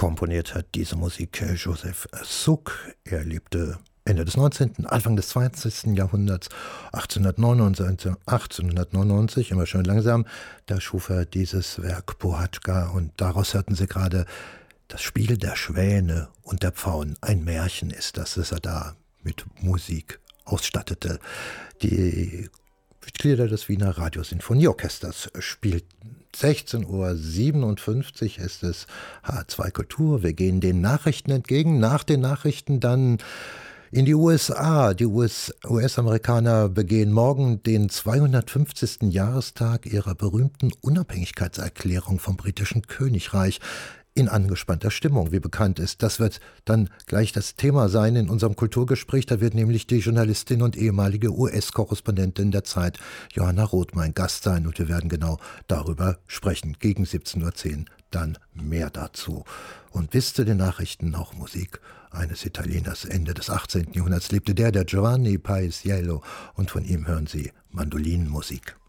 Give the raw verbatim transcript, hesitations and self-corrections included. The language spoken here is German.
Komponiert hat diese Musik Joseph Suk. Er lebte Ende des neunzehnten., Anfang des zwanzigsten. Jahrhunderts, achtzehnhundertneunundneunzig, immer schön langsam, da schuf er dieses Werk Pohádka und daraus hörten Sie gerade das Spiel der Schwäne und der Pfauen. Ein Märchen ist das, das er da mit Musik ausstattete. Die Mitglieder des Wiener Radiosinfonieorchesters spielten. sechzehn Uhr siebenundfünfzig ist es, H zwei Kultur. Wir gehen den Nachrichten entgegen. Nach den Nachrichten dann in die U S A. Die U S-Amerikaner begehen morgen den zweihundertfünfzigsten. Jahrestag ihrer berühmten Unabhängigkeitserklärung vom britischen Königreich. In angespannter Stimmung, wie bekannt ist. Das wird dann gleich das Thema sein in unserem Kulturgespräch. Da wird nämlich die Journalistin und ehemalige U S-Korrespondentin der Zeit, Johanna Roth, mein Gast sein. Und wir werden genau darüber sprechen. Gegen siebzehn Uhr zehn dann mehr dazu. Und bis zu den Nachrichten auch Musik eines Italieners. Ende des achtzehnten. Jahrhunderts lebte der, der Giovanni Paisiello. Und von ihm hören Sie Mandolinenmusik.